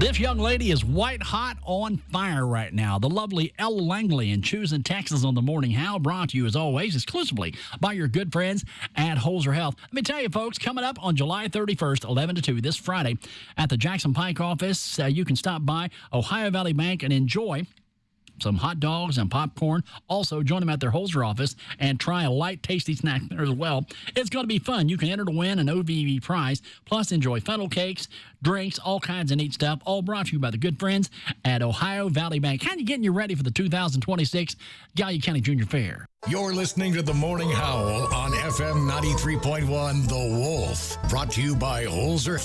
This young lady is white hot on fire right now. The lovely Ella Langley in Choosing Texas on the Morning How, brought to you as always exclusively by your good friends at Holzer Health. Let me tell you, folks, coming up on July 31st, 11 to 2, this Friday, at the Jackson Pike office, you can stop by Ohio Valley Bank and enjoy some hot dogs and popcorn. Also, join them at their Holzer office and try a light, tasty snack there as well. It's going to be fun. You can enter to win an OVV prize, plus enjoy funnel cakes, drinks, all kinds of neat stuff, all brought to you by the good friends at Ohio Valley Bank. Kind of getting you ready for the 2026 Gallia County Junior Fair. You're listening to The Morning Howl on FM 93.1 The Wolf, brought to you by Holzer.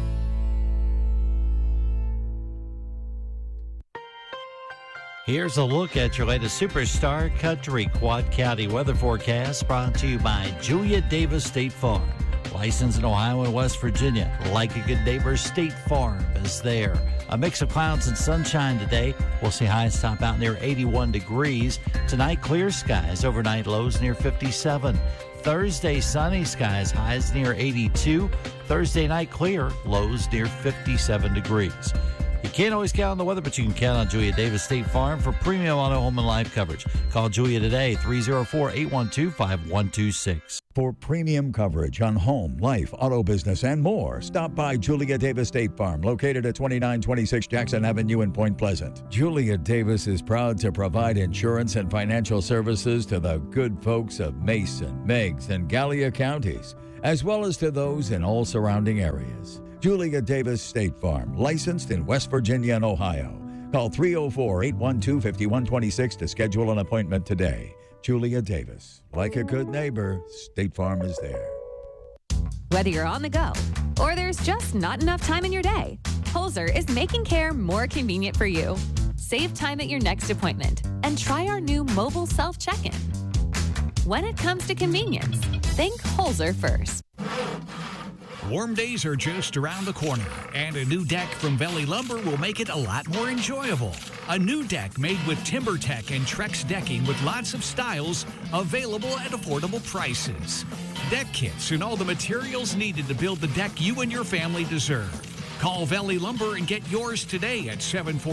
Here's a look at your latest Superstar Country Quad County weather forecast, brought to you by Julia Davis State Farm. Licensed in Ohio and West Virginia. Like a good neighbor, State Farm is there. A mix of clouds and sunshine today. We'll see highs top out near 81 degrees. Tonight, clear skies. Overnight lows near 57. Thursday, sunny skies. Highs near 82. Thursday night, clear. Lows near 57 degrees. You can't always count on the weather, but you can count on Julia Davis State Farm for premium auto, home, and life coverage. Call Julia today, 304-812-5126. For premium coverage on home, life, auto business, and more, stop by Julia Davis State Farm, located at 2926 Jackson Avenue in Point Pleasant. Julia Davis is proud to provide insurance and financial services to the good folks of Mason, Meigs, and Gallia counties, as well as to those in all surrounding areas. Julia Davis State Farm, licensed in West Virginia and Ohio. Call 304-812-5126 to schedule an appointment today. Julia Davis. Like a good neighbor, State Farm is there. Whether you're on the go or there's just not enough time in your day, Holzer is making care more convenient for you. Save time at your next appointment and try our new mobile self-check-in. When it comes to convenience, think Holzer first. Warm days are just around the corner, and a new deck from Valley Lumber will make it a lot more enjoyable. A new deck made with TimberTech and Trex decking with lots of styles available at affordable prices. Deck kits and all the materials needed to build the deck you and your family deserve. Call Valley Lumber and get yours today at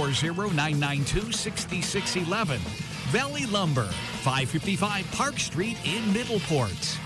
740-992-6611. Valley Lumber, 555 Park Street in Middleport.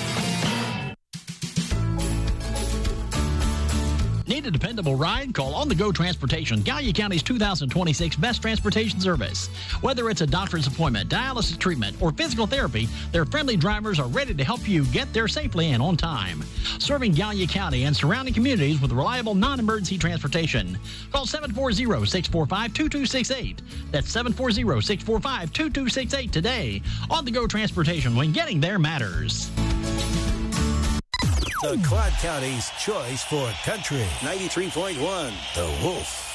Need a dependable ride? Call On The Go Transportation, Gallia County's 2026 best transportation service. Whether it's a doctor's appointment, dialysis treatment, or physical therapy, their friendly drivers are ready to help you get there safely and on time. Serving Gallia County and surrounding communities with reliable non-emergency transportation. Call 740-645-2268. That's 740-645-2268 today. On The Go Transportation, when getting there matters. The Quad County's choice for country. 93.1 The Wolf.